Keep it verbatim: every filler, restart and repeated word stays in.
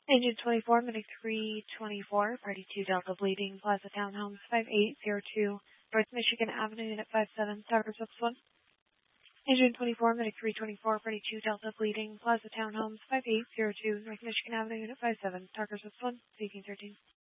Engine twenty-four, Medic three twenty-four, Party two Delta Bleeding, Plaza Townhomes five eight zero two, North Michigan Avenue, Unit five seven, Talker Subs one. Engine twenty-four, Medic three twenty-four, Party two Delta Bleeding, Plaza Townhomes five eight zero two, North Michigan Avenue, Unit five seven, Talker Subs one, speaking thirteen.